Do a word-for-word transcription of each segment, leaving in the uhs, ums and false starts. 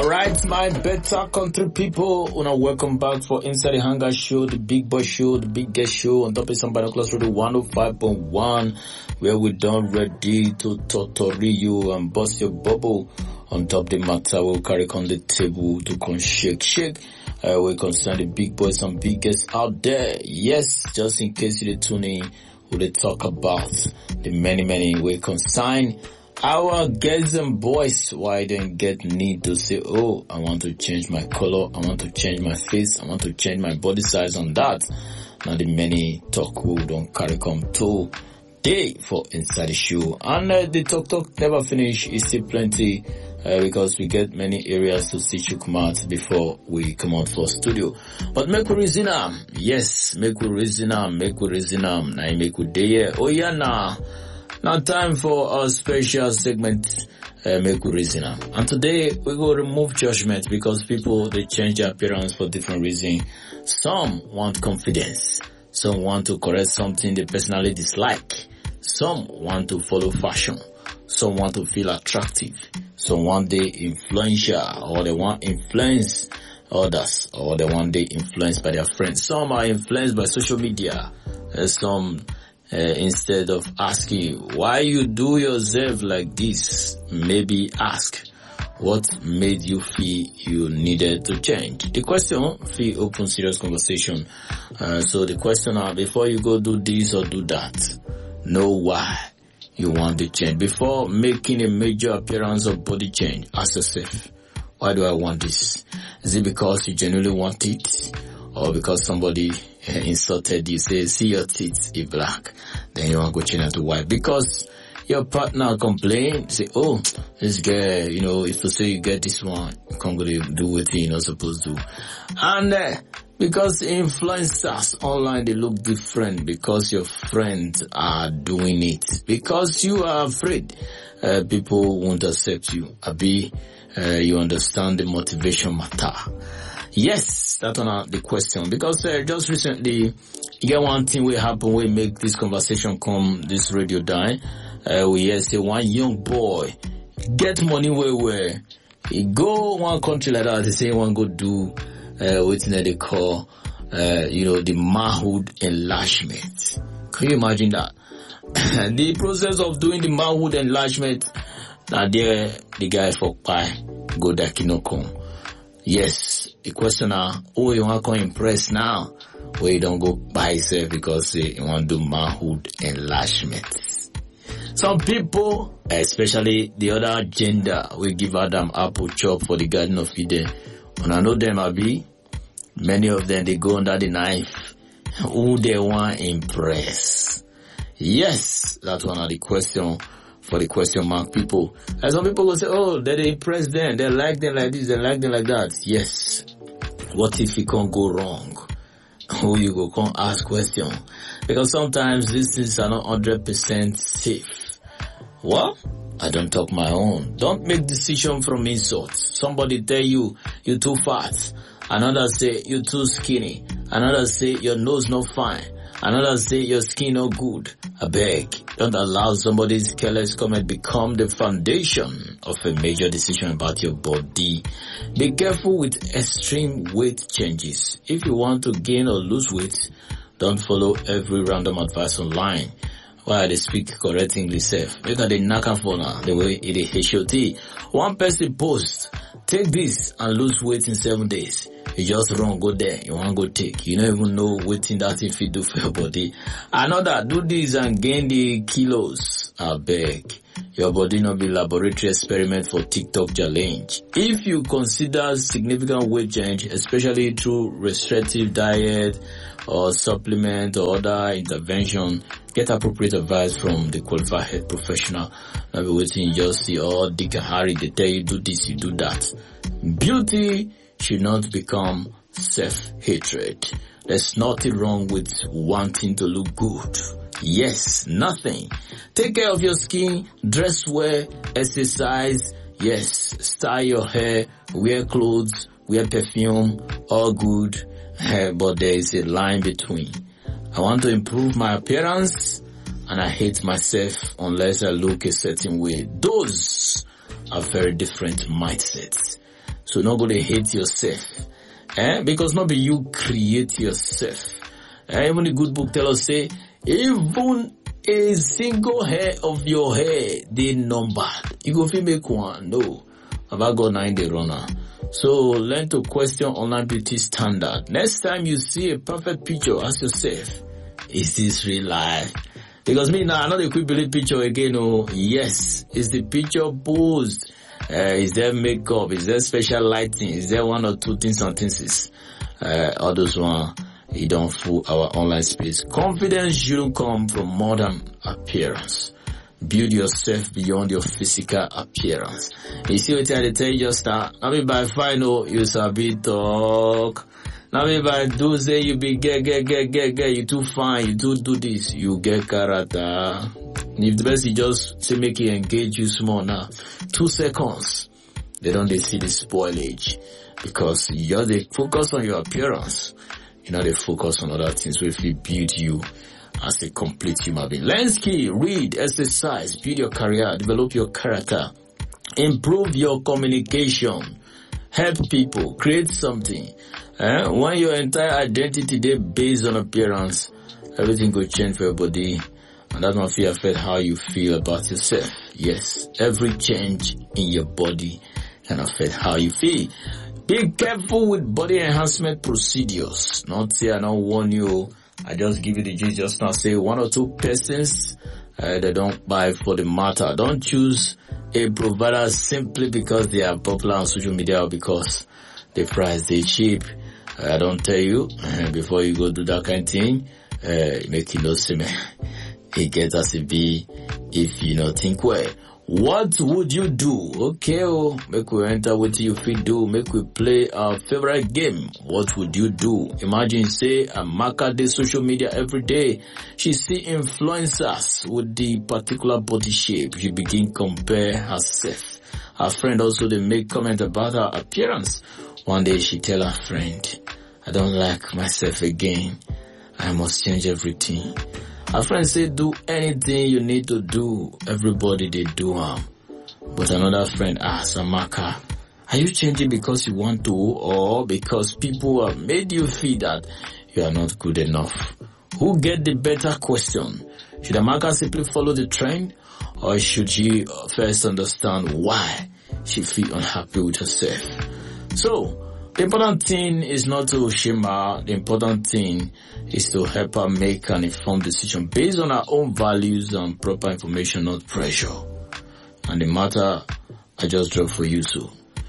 Alright, my better country people, una welcome back for Inside the Hangar Show, the big boy show, the biggest show on top of some binoculars radio one oh five point one, where we done ready to totori you and bust your bubble on top the matter. We'll carry on the table to come shake, shake. Uh, we concern the big boys and biggest out there. Yes, just in case you tune in, we'll talk about the many, many we consign our girls and boys. Why then get need to say, oh, I want to change my color, I want to change my face, I want to change my body size on that. Now the many talk who don't carry come to day for Inside the Show. And uh, the talk talk never finish. It's still plenty uh, because we get many areas to see you come out before we come out for studio. But make we reason am. Yes, make we reason am, make we reason am. Now make we day. Oh yeah, now. Now time for our special segment, uh, make we reason am. And today we go remove judgment because people, they change their appearance for different reasons. Some want confidence. Some want to correct something they personally dislike. Some want to follow fashion. Some want to feel attractive. Some want they influential, or they want influence others, or they want they influenced by their friends. Some are influenced by social media. Uh, some uh, instead of asking why you do yourself like this, maybe ask what made you feel you needed to change. The question feel open serious conversation. Uh, so the question are, before you go do this or do that, know why you want to change. Before making a major appearance of body change, ask yourself, why do I want this? Is it because you genuinely want it? Or because somebody uh, insulted you, say, see your teeth is black, then you want to go change it to white? Because your partner complain, say, oh, this girl, you know, if you say you get this one, you can't go to do what you're not supposed to do. And uh, because influencers online, they look different because your friends are doing it. Because you are afraid uh, people won't accept you. Abi, uh, you understand the motivation matter. Yes, that's one the question. Because uh, just recently, you get one thing will happen, we make this conversation come, this radio die. Uh, we hear say one young boy get money where where he go one country like that, they say one go do uh, what they call uh, you know, the manhood enlargement. Can you imagine that? The process of doing the manhood enlargement, now there the guy for pie go that kinoko. Yes, the question now, oh, you want to impress now, where you don't go by yourself because uh, you want to do manhood enlargement. Some people, especially the other gender, will give Adam apple chop for the Garden of Eden. When I know them, Abi, many of them, they go under the knife. Who they want to impress? Yes, that's one of the questions for the question mark people. And some people will say, oh, they, they impress them, they like them like this, they like them like that. Yes. What if it can't go wrong? Who you go can't ask question? Because sometimes these things are not one hundred percent safe. Well, I don't talk my own. Don't make decision from insults. Somebody tell you, you too fat. Another say, you too skinny. Another say, your nose not fine. Another say, your skin not good. I beg, don't allow somebody's careless comment become the foundation of a major decision about your body. Be careful with extreme weight changes. If you want to gain or lose weight, don't follow every random advice online. Why they speak correct English self? Look at the knock for now, the way it is H O T. One person post, take this and lose weight in seven days. You just run, go there, you want to go take. You don't even know what thing that if you do for your body. Another, do this and gain the kilos. I beg. Your body not be laboratory experiment for TikTok challenge. If you consider significant weight change, especially through restrictive diet or supplement or other intervention, get appropriate advice from the qualified health professional. Not be waiting, just see, oh, Dick and Harry, they tell you do this, you do that. Beauty should not become self-hatred. There's nothing wrong with wanting to look good. Yes, nothing. Take care of your skin, dress well, exercise. Yes, style your hair, wear clothes, wear perfume, all good. But there is a line between. I want to improve my appearance and I hate myself unless I look a certain way. Those are very different mindsets. So not going to hate yourself. Eh? Because not be you create yourself. Eh? Even the good book tell us say, even a single hair of your hair, they numbered. You go feel make one. No. About God nine the runner. So learn to question online beauty standard. Next time you see a perfect picture, ask yourself, is this real life? Because me now, I'm not a quick believe picture again. Oh, yes. Is the picture posed? Uh, is there makeup? Is there special lighting? Is there one or two things on things? Uh, all those one, you don't fool our online space. Confidence shouldn't come from modern appearance. Build yourself beyond your physical appearance. You see what I tell you just now? Now be by final, you sabi talk. Now be by do say you be get, get, get, get, get, you too fine, you too do this, you get character. If the best you just say make it engage you small now. Two seconds, they don't they see the spoilage. Because you're they focus on your appearance. You know they focus on other things. So if we build you as a complete human being. Learn skill, read, exercise, build your career, develop your character, improve your communication, help people, create something. Eh? When your entire identity they based on appearance, everything will change for your body. And that must affect how you feel about yourself. Yes, every change in your body can affect how you feel. Be careful with body enhancement procedures. Not say I don't warn you. I just give you the gist just now. Say one or two persons, uh, they don't buy for the matter. Don't choose a provider simply because they are popular on social media or because the price they cheap. Uh, I don't tell you uh, before you go do that kind of thing. Uh, make you know, see me. It gets as it be if you not think well. What would you do? Okay, oh, make we enter what you feel do. Make we play our favorite game. What would you do? Imagine say a marker the social media every day. She see influencers with the particular body shape. She begin compare herself. Her friend also they make comment about her appearance. One day she tell her friend, I don't like myself again. I must change everything. Her friend say, do anything you need to do. Everybody they do um. But another friend asks, Amaka, are you changing because you want to or because people have made you feel that you are not good enough? Who get the better question? Should Amaka simply follow the trend or should she first understand why she feel unhappy with herself? So, the important thing is not to shame her. The important thing is to help her make an informed decision based on her own values and proper information, not pressure. And the matter I just dropped for you, so.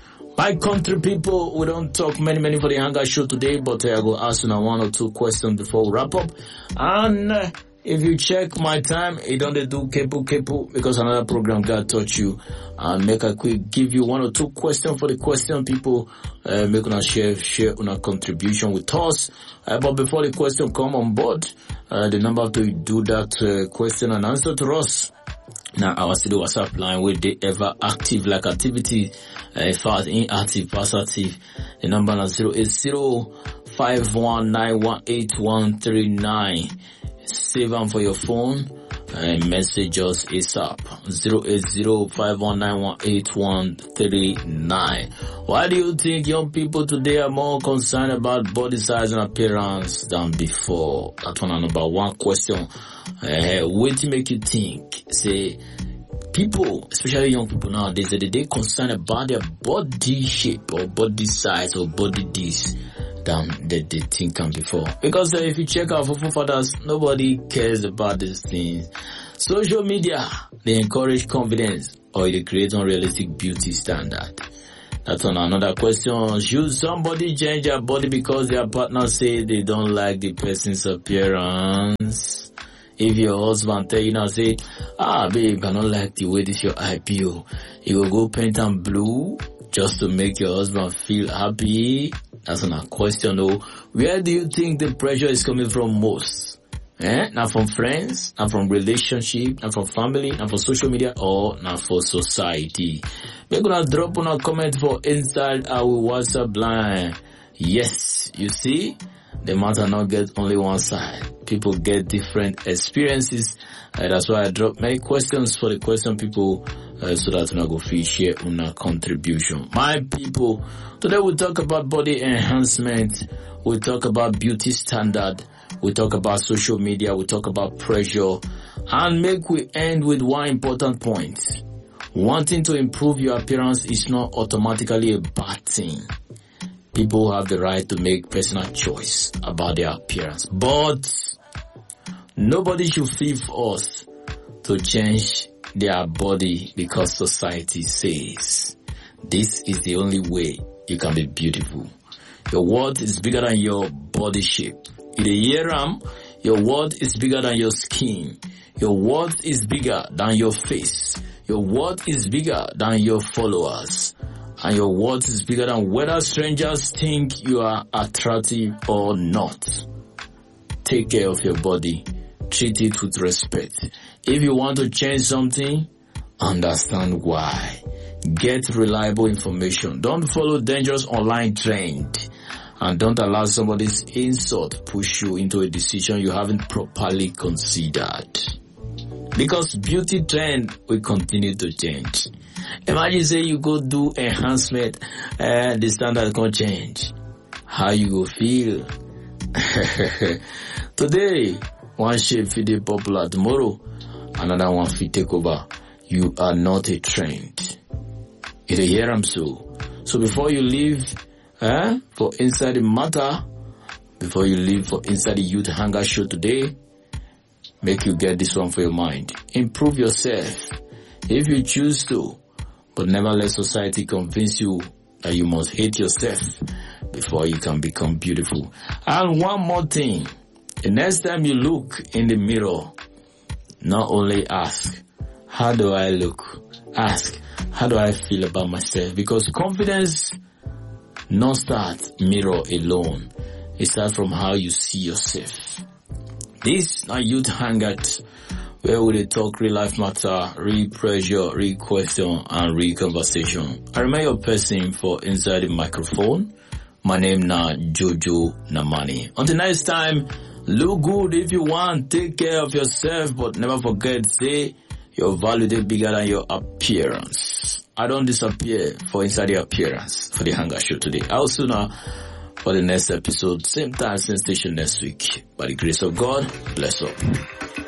My country people, we don't talk many, many for the Hunger Show today, but uh, I will ask you now one or two questions before we wrap up. And uh, if you check my time, it don't do kepu kepu because another program God taught you. And make a quick give you one or two questions for the question people. Uh, make una share share una contribution with us. Uh, but before the question come on board, uh, the number to do that uh, question and answer to us. Now our studio WhatsApp line where they ever active like activity, uh, fast inactive, past active. The number is zero eight zero five one nine one eight one three nine. Save them for your phone and message us ASAP. zero eight zero five one nine one eight one three nine. Why do you think young people today are more concerned about body size and appearance than before? That's one number one question. Uh, what to make you think? Say, people, especially young people nowadays, that they concerned about their body shape or body size or body this than they, they think can before. Because uh, if you check our forefathers, nobody cares about these things. Social media, they encourage confidence or they create unrealistic beauty standard. That's on another question. Should somebody change their body because their partner say they don't like the person's appearance? If your husband tell you now say, ah babe, I don't like the way this your I P O, you will go paint them blue just to make your husband feel happy. That's not a question though. Where do you think the pressure is coming from most? Eh? Not from friends, not from relationship, not from family, not from social media, or not for society. We're gonna drop on a comment for inside our WhatsApp line. Yes, you see, the matter not get only one side. People get different experiences. Uh, that's why I drop many questions for the question people uh, so that una go fit share una contribution. My people, today we talk about body enhancement, we talk about beauty standard, we talk about social media, we talk about pressure, and make we end with one important point. Wanting to improve your appearance is not automatically a bad thing. People have the right to make personal choice about their appearance, but nobody should feel forced to change their body because society says this is the only way you can be beautiful. Your worth is bigger than your body shape. In the year ram, your worth is bigger than your skin. Your worth is bigger than your face. Your worth is bigger than your followers. And your worth is bigger than whether strangers think you are attractive or not. Take care of your body. Treat it with respect. If you want to change something, understand why. Get reliable information. Don't follow dangerous online trend. And don't allow somebody's insult push you into a decision you haven't properly considered. Because beauty trend will continue to change. Imagine say you go do enhancement and the standard can change. How you go feel? Today, one shape fit dey popular, tomorrow another one fit take over. You are not a trend. You dey hear am so. So before you leave eh, for Inside the Matter, before you leave for Inside the Youth Hangar Show today, make you get this one for your mind. Improve yourself if you choose to, but never let society convince you that you must hate yourself before you can become beautiful. And one more thing, the next time you look in the mirror, not only ask, how do I look? Ask, how do I feel about myself? Because confidence not start mirror alone. It starts from how you see yourself. This is Youth Hangout, where we talk real life matter, real pressure, real question, and real conversation. I remain your person for Inside the Microphone. My name na Jojo Namani. Until next time, look good if you want, take care of yourself, but never forget, say, your value is bigger than your appearance. I don't disappear for Inside the Appearance for the Hangar Show today. I'll soon now for the next episode, same time, same station next week. By the grace of God, bless up.